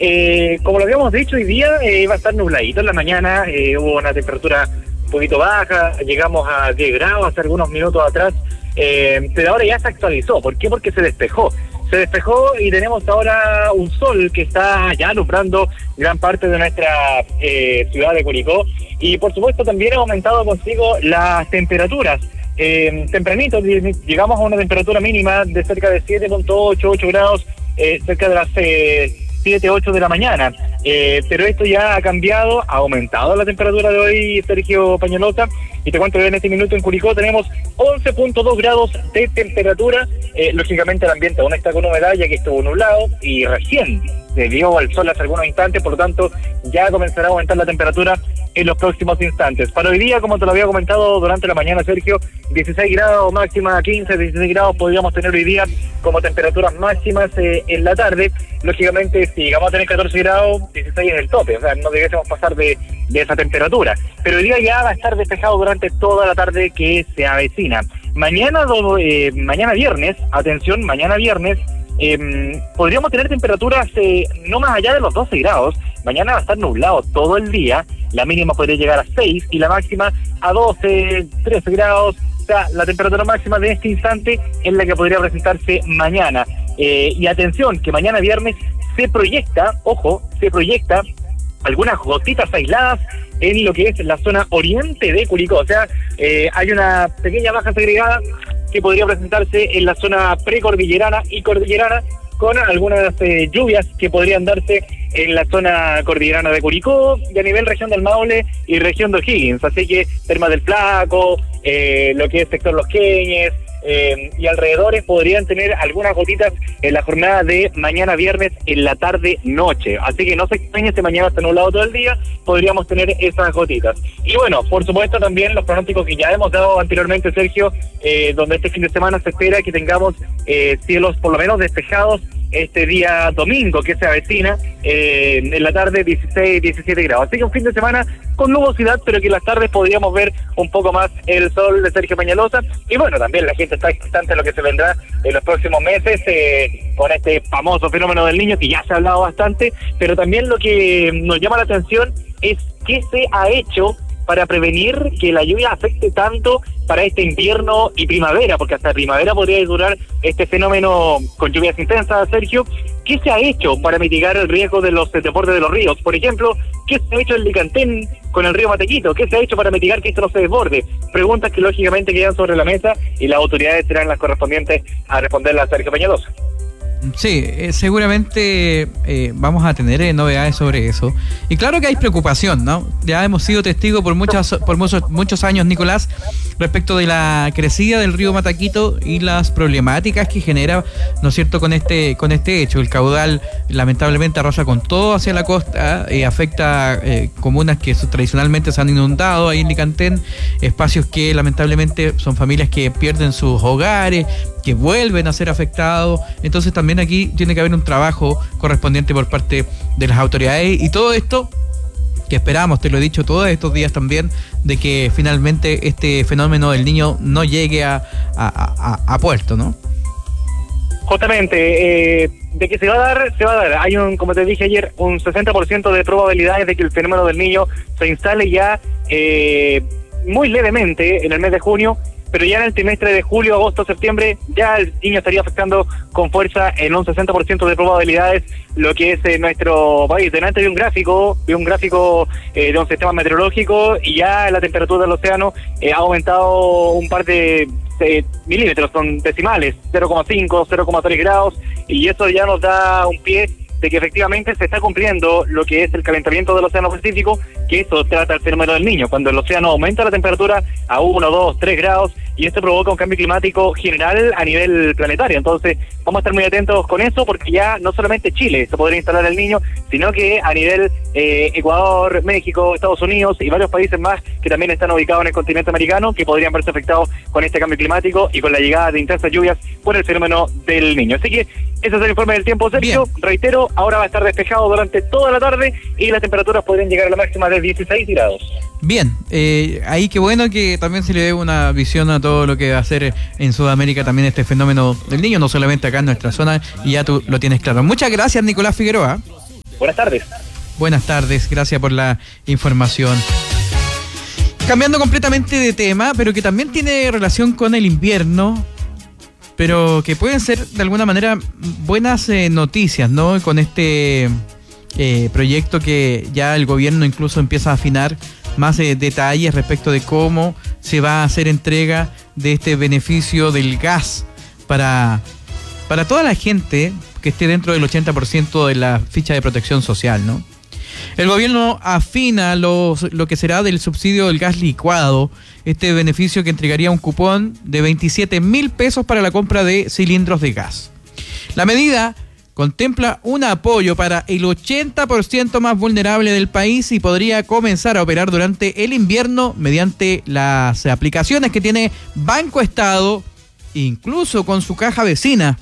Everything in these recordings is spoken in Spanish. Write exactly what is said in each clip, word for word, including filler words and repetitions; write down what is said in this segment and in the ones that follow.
Eh, como lo habíamos dicho, hoy día eh, va a estar nubladito en la mañana, eh, hubo una temperatura un poquito baja, llegamos a diez grados hace algunos minutos atrás, eh, pero ahora ya se actualizó. ¿Por qué? Porque se despejó. Se despejó y tenemos ahora un sol que está ya alumbrando gran parte de nuestra eh, ciudad de Curicó, y por supuesto también ha aumentado consigo las temperaturas. Eh, tempranito llegamos a una temperatura mínima de cerca de siete punto ocho, ocho grados, eh, cerca de las eh, siete, ocho de la mañana, eh, pero esto ya ha cambiado, ha aumentado la temperatura de hoy, Sergio Pañolota, y te cuento que en este minuto en Curicó tenemos once punto dos grados de temperatura. Eh, lógicamente el ambiente aún está con humedad, ya que estuvo nublado y recién se dio al sol hace algunos instantes, por lo tanto ya comenzará a aumentar la temperatura en los próximos instantes. Para hoy día, como te lo había comentado durante la mañana, Sergio, dieciséis grados, máxima quince, dieciséis grados podríamos tener hoy día como temperaturas máximas eh, en la tarde. Lógicamente, si llegamos a tener catorce grados, dieciséis es el tope, o sea, no debiésemos pasar de, de esa temperatura. Pero hoy día ya va a estar despejado durante toda la tarde que se avecina. Mañana, eh, mañana viernes, atención, mañana viernes, Eh, podríamos tener temperaturas eh, no más allá de los doce grados. Mañana va a estar nublado todo el día, la mínima podría llegar a seis y la máxima a doce, trece grados. O sea, la temperatura máxima de este instante es la que podría presentarse mañana. Eh, y atención, que mañana viernes se proyecta, ojo, se proyecta algunas gotitas aisladas en lo que es la zona oriente de Curicó. O sea, eh, hay una pequeña baja segregada que podría presentarse en la zona precordillerana y cordillerana, con algunas eh, lluvias que podrían darse en la zona cordillerana de Curicó y a nivel región del Maule y región de O'Higgins. Así que Termas del Flaco, eh, lo que es sector Los Queñes eh, y alrededores podrían tener algunas gotitas en la jornada de mañana viernes en la tarde-noche. Así que no se extrañen si mañana está nublado todo el día, podríamos tener esas gotitas. Y bueno, por supuesto también los pronósticos que ya hemos dado anteriormente, Sergio, eh, donde este fin de semana se espera que tengamos eh, cielos por lo menos despejados este día domingo que se avecina, eh, en la tarde dieciséis, diecisiete grados. Así que un fin de semana con nubosidad, pero que en las tardes podríamos ver un poco más el sol de Sergio Peñalosa. Y bueno, también la gente está expectante de lo que se vendrá en los próximos meses eh, con este famoso fenómeno del Niño, que ya se ha hablado bastante, pero también lo que nos llama la atención es qué se ha hecho para prevenir que la lluvia afecte tanto para este invierno y primavera, porque hasta primavera podría durar este fenómeno con lluvias intensas, Sergio. ¿Qué se ha hecho para mitigar el riesgo de los desbordes de los ríos? Por ejemplo, ¿qué se ha hecho en Licantén con el río Matequito? ¿Qué se ha hecho para mitigar que esto no se desborde? Preguntas que lógicamente quedan sobre la mesa y las autoridades serán las correspondientes a responderlas a Sergio Peñalosa. Sí, eh, seguramente eh, vamos a tener eh, novedades sobre eso. Y claro que hay preocupación, ¿no? Ya hemos sido testigos por muchas, por muchos, muchos años, Nicolás, respecto de la crecida del río Mataquito y las problemáticas que genera, ¿no es cierto?, con este, con este hecho. El caudal lamentablemente arrasa con todo hacia la costa, eh, afecta eh, comunas que tradicionalmente se han inundado ahí en Licantén, espacios que lamentablemente son familias que pierden sus hogares, que vuelven a ser afectados. Entonces también aquí tiene que haber un trabajo correspondiente por parte de las autoridades, y todo esto que esperamos, te lo he dicho todos estos días también, de que finalmente este fenómeno del Niño no llegue a, a, a, a puerto, ¿no? Justamente, eh, de que se va a dar, se va a dar. Hay un, como te dije ayer, un sesenta por ciento de probabilidades de que el fenómeno del Niño se instale ya eh, muy levemente en el mes de junio, pero ya en el trimestre de julio, agosto, septiembre, ya el Niño estaría afectando con fuerza en un sesenta por ciento de probabilidades lo que es eh, nuestro país. Delante de un gráfico, de un gráfico eh, de un sistema meteorológico, y ya la temperatura del océano eh, ha aumentado un par de eh, milímetros, son decimales, cero coma cinco, cero coma tres grados, y eso ya nos da un pie de que efectivamente se está cumpliendo lo que es el calentamiento del océano Pacífico, que eso trata el fenómeno del Niño, cuando el océano aumenta la temperatura a uno, dos, tres grados, y esto provoca un cambio climático general a nivel planetario. Entonces vamos a estar muy atentos con eso, porque ya no solamente Chile se podría instalar el Niño, sino que a nivel eh, Ecuador, México, Estados Unidos y varios países más que también están ubicados en el continente americano, que podrían verse afectados con este cambio climático y con la llegada de intensas lluvias por el fenómeno del Niño. Así que ese es el informe del tiempo, Sergio. Bien. Reitero, ahora va a estar despejado durante toda la tarde y las temperaturas podrían llegar a la máxima de dieciséis grados. Bien, eh, ahí qué bueno que también se le dé una visión a todo lo que va a hacer en Sudamérica también este fenómeno del Niño, no solamente acá en nuestra zona, y ya tú lo tienes claro. Muchas gracias, Nicolás Figueroa. Buenas tardes. Buenas tardes, gracias por la información. Cambiando completamente de tema, pero que también tiene relación con el invierno, pero que pueden ser de alguna manera buenas eh, noticias, ¿no? Con este eh, proyecto que ya el gobierno incluso empieza a afinar más eh, detalles respecto de cómo se va a hacer entrega de este beneficio del gas para, para toda la gente que esté dentro del ochenta por ciento de la ficha de protección social, ¿no? El gobierno afina los, lo que será del subsidio del gas licuado, este beneficio que entregaría un cupón de veintisiete mil pesos para la compra de cilindros de gas. La medida contempla un apoyo para el ochenta por ciento más vulnerable del país y podría comenzar a operar durante el invierno mediante las aplicaciones que tiene Banco Estado, incluso con su caja vecina.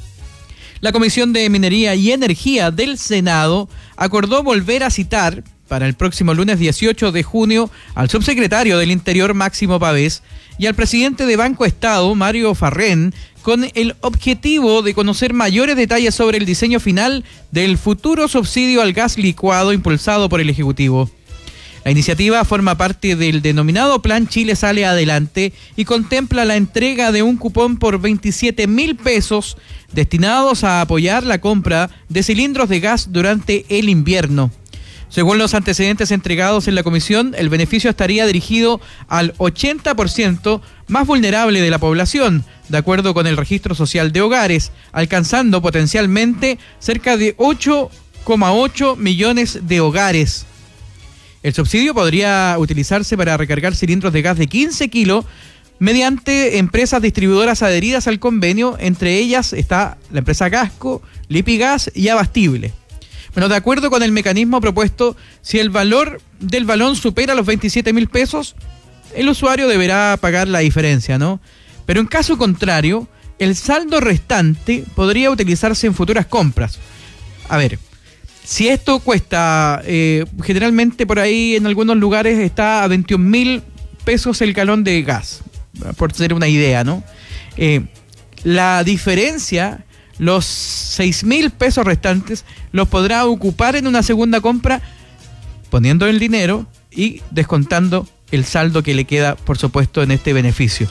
La Comisión de Minería y Energía del Senado acordó volver a citar para el próximo lunes dieciocho de junio al subsecretario del Interior, Máximo Pavés, y al presidente de Banco Estado, Mario Farrén, con el objetivo de conocer mayores detalles sobre el diseño final del futuro subsidio al gas licuado impulsado por el Ejecutivo. La iniciativa forma parte del denominado Plan Chile Sale Adelante y contempla la entrega de un cupón por veintisiete mil pesos destinados a apoyar la compra de cilindros de gas durante el invierno. Según los antecedentes entregados en la comisión, el beneficio estaría dirigido al ochenta por ciento más vulnerable de la población, de acuerdo con el Registro Social de Hogares, alcanzando potencialmente cerca de ocho coma ocho millones de hogares. El subsidio podría utilizarse para recargar cilindros de gas de quince kilos mediante empresas distribuidoras adheridas al convenio. Entre ellas está la empresa Gasco, Lipigas y Abastible. Bueno, de acuerdo con el mecanismo propuesto, si el valor del balón supera los veintisiete mil pesos, el usuario deberá pagar la diferencia, ¿no? Pero en caso contrario, el saldo restante podría utilizarse en futuras compras. A ver, si esto cuesta, eh, generalmente por ahí en algunos lugares está a veintiún mil pesos el galón de gas, por ser una idea, ¿no? Eh, la diferencia, los seis mil pesos restantes, los podrá ocupar en una segunda compra poniendo el dinero y descontando el saldo que le queda, por supuesto, en este beneficio.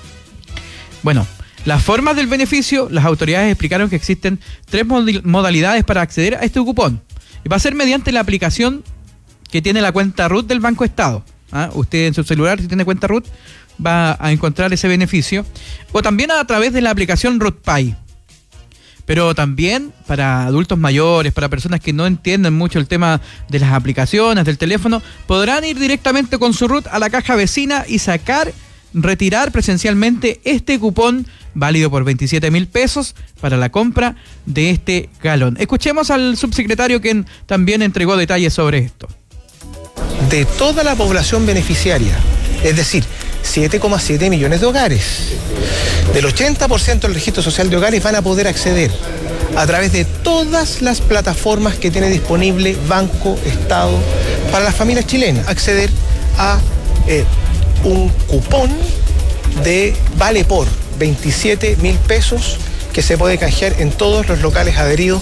Bueno, las formas del beneficio, las autoridades explicaron que existen tres modalidades para acceder a este cupón. Y va a ser mediante la aplicación que tiene la cuenta R U T del Banco Estado. ¿Ah? Usted en su celular, si tiene cuenta R U T, va a encontrar ese beneficio. O también a través de la aplicación R U T Pay. Pero también para adultos mayores, para personas que no entienden mucho el tema de las aplicaciones, del teléfono, podrán ir directamente con su R U T a la caja vecina y sacar, retirar presencialmente este cupón válido por veintisiete mil pesos para la compra de este galón. Escuchemos al subsecretario, quien también entregó detalles sobre esto. De toda la población beneficiaria, es decir, siete coma siete millones de hogares, del ochenta por ciento del registro social de hogares van a poder acceder a través de todas las plataformas que tiene disponible Banco Estado para las familias chilenas, acceder a eh, un cupón de vale por veintisiete mil pesos que se puede canjear en todos los locales adheridos.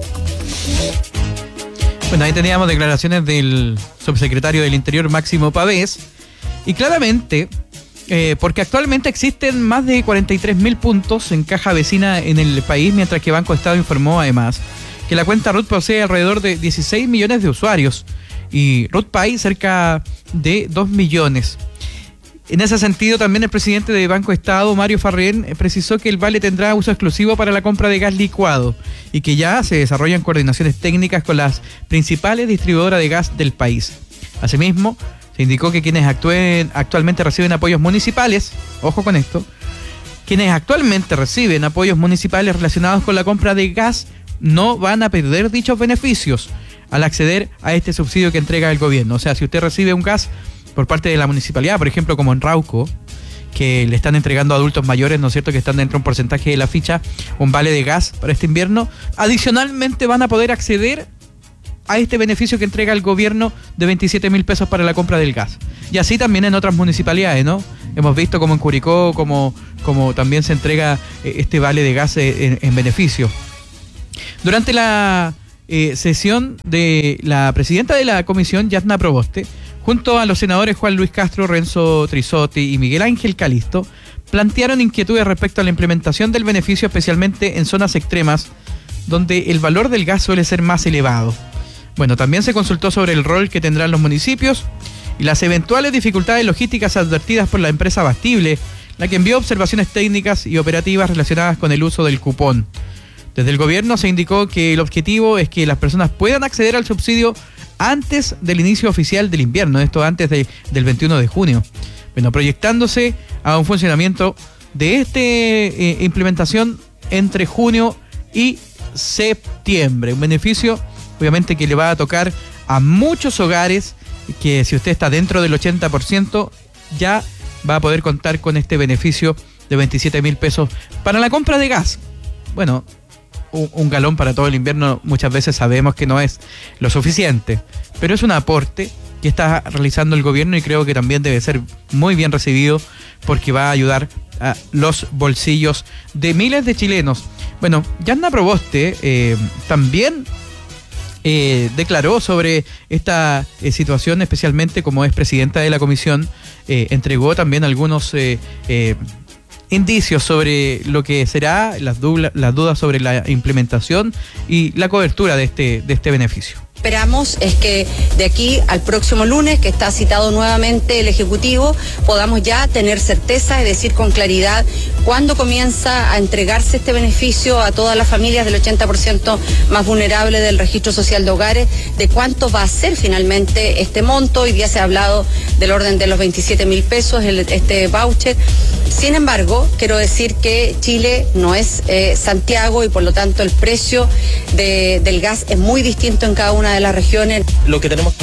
Bueno, ahí teníamos declaraciones del subsecretario del Interior, Máximo Pavés, y claramente, eh, porque actualmente existen más de cuarenta y tres mil puntos en caja vecina en el país, mientras que Banco Estado informó además que la cuenta R U T posee alrededor de dieciséis millones de usuarios y R U T Pay cerca de dos millones. En ese sentido, también el presidente de Banco Estado, Mario Farrén, precisó que el vale tendrá uso exclusivo para la compra de gas licuado y que ya se desarrollan coordinaciones técnicas con las principales distribuidoras de gas del país. Asimismo, se indicó que quienes actúen, actualmente reciben apoyos municipales, ojo con esto, quienes actualmente reciben apoyos municipales relacionados con la compra de gas no van a perder dichos beneficios al acceder a este subsidio que entrega el gobierno. O sea, si usted recibe un gas por parte de la municipalidad, por ejemplo, como en Rauco, que le están entregando a adultos mayores, ¿no es cierto?, que están dentro de un porcentaje de la ficha, un vale de gas para este invierno, adicionalmente van a poder acceder a este beneficio que entrega el gobierno de veintisiete mil pesos para la compra del gas. Y así también en otras municipalidades, ¿no? Hemos visto como en Curicó, como, como también se entrega este vale de gas en, en beneficio. Durante la eh, sesión de la presidenta de la comisión, Yasna Proboste, junto a los senadores Juan Luis Castro, Renzo Trisotti y Miguel Ángel Calisto, plantearon inquietudes respecto a la implementación del beneficio, especialmente en zonas extremas, donde el valor del gas suele ser más elevado. Bueno, también se consultó sobre el rol que tendrán los municipios y las eventuales dificultades logísticas advertidas por la empresa Abastible, la que envió observaciones técnicas y operativas relacionadas con el uso del cupón. Desde el gobierno se indicó que el objetivo es que las personas puedan acceder al subsidio antes del inicio oficial del invierno, esto antes de, del veintiuno de junio. Bueno, proyectándose a un funcionamiento de esta eh, implementación entre junio y septiembre. Un beneficio, obviamente, que le va a tocar a muchos hogares, que si usted está dentro del ochenta por ciento, ya va a poder contar con este beneficio de veintisiete mil pesos para la compra de gas. Bueno, un, un galón para todo el invierno muchas veces sabemos que no es lo suficiente, pero es un aporte que está realizando el gobierno y creo que también debe ser muy bien recibido porque va a ayudar a los bolsillos de miles de chilenos. Bueno, Yasna Proboste eh, también eh, declaró sobre esta eh, situación, especialmente como es presidenta de la comisión, eh, entregó también algunos eh, eh, indicios sobre lo que será, las, dubla, las dudas sobre la implementación y la cobertura de este, de este beneficio. Esperamos es que de aquí al próximo lunes, que está citado nuevamente el Ejecutivo, podamos ya tener certeza y decir con claridad cuándo comienza a entregarse este beneficio a todas las familias del ochenta por ciento más vulnerable del registro social de hogares, de cuánto va a ser finalmente este monto. Hoy día se ha hablado del orden de los veintisiete mil pesos, el, este voucher. Sin embargo, quiero decir que Chile no es eh, Santiago y por lo tanto el precio de, del gas es muy distinto en cada una de las regiones. Lo que tenemos...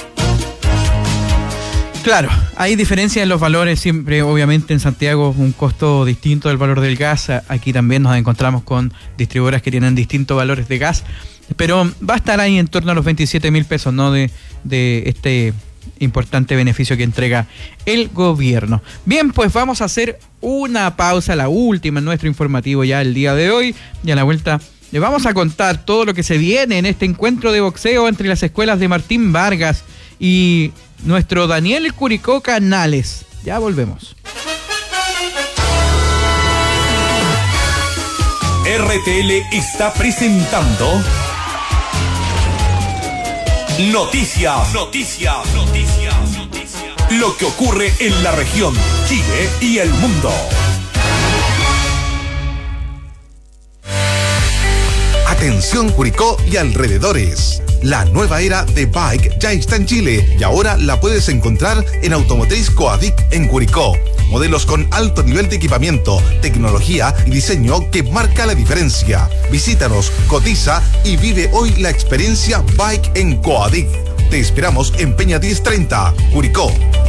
Claro, hay diferencias en los valores, siempre obviamente en Santiago un costo distinto del valor del gas, aquí también nos encontramos con distribuidoras que tienen distintos valores de gas, pero va a estar ahí en torno a los veintisiete mil pesos, ¿no? De, de este importante beneficio que entrega el gobierno. Bien, pues vamos a hacer una pausa, la última en nuestro informativo ya el día de hoy, y a la vuelta le vamos a contar todo lo que se viene en este encuentro de boxeo entre las escuelas de Martín Vargas y nuestro Daniel Curicó Canales. Ya volvemos. R T L está presentando Noticias, Noticias, Noticias, Noticias. Lo que ocurre en la región, Chile y el mundo. Atención Curicó y alrededores. La nueva era de Bike ya está en Chile y ahora la puedes encontrar en Automotriz Coadic en Curicó. Modelos con alto nivel de equipamiento, tecnología y diseño que marca la diferencia. Visítanos, cotiza y vive hoy la experiencia Bike en Coadic. Te esperamos en Peña diez treinta, Curicó.